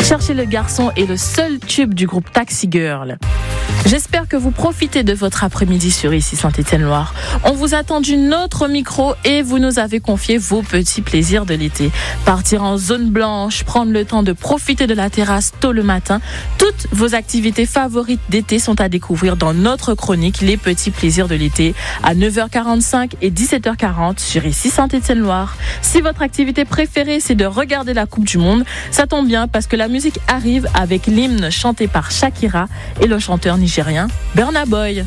Cherchez le garçon est le seul tube du groupe Taxi Girl. J'espère que vous profitez de votre après-midi sur Ici Saint-Étienne-Loire. On vous attend d'une autre micro et vous nous avez confié vos petits plaisirs de l'été. Partir en zone blanche, prendre le temps de profiter de la terrasse tôt le matin. Toutes vos activités favorites d'été sont à découvrir dans notre chronique Les petits plaisirs de l'été à 9h45 et 17h40 sur Ici Saint-Étienne-Loire. Si votre activité préférée c'est de regarder la Coupe du Monde, ça tombe bien parce que la musique arrive avec l'hymne chanté par Shakira et le chanteur nigérien Burna Boy.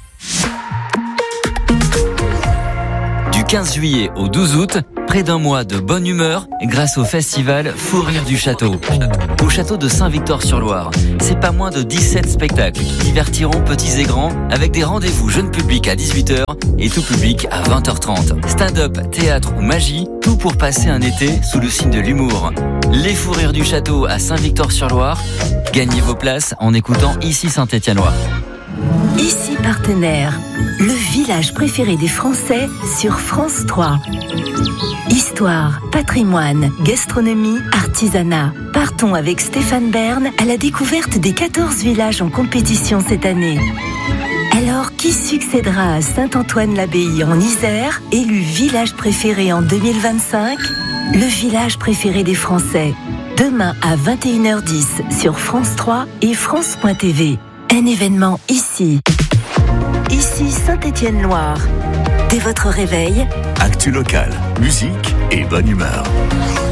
Du 15 juillet au 12 août, près d'un mois de bonne humeur grâce au festival Fou Rire du Château. Au château de Saint-Victor-sur-Loire, c'est pas moins de 17 spectacles qui divertiront petits et grands avec des rendez-vous jeunes publics à 18h et tout public à 20h30. Stand-up, théâtre ou magie, tout pour passer un été sous le signe de l'humour. Les Fous Rires du Château à Saint-Victor-sur-Loire. Gagnez vos places en écoutant Ici Saint-Étienne-Loire. Ici Partenaire, le village préféré des Français sur France 3. Histoire, patrimoine, gastronomie, artisanat. Partons avec Stéphane Bern à la découverte des 14 villages en compétition cette année. Alors, qui succédera à Saint-Antoine-l'Abbaye en Isère, élu village préféré en 2025 ? Le village préféré des Français. Demain à 21h10 sur France 3 et France.tv. Un événement ici. Ici Saint-Étienne-Loire. Dès votre réveil, actu local, musique et bonne humeur.